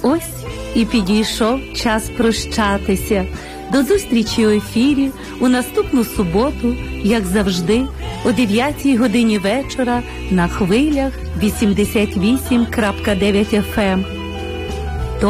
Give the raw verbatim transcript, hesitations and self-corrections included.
Ось і підійшов час прощатися. До зустрічі у ефірі у наступну суботу, як завжди, о дев'ятій годині вечора на хвилях вісімдесят вісім крапка дев'ять еф ем.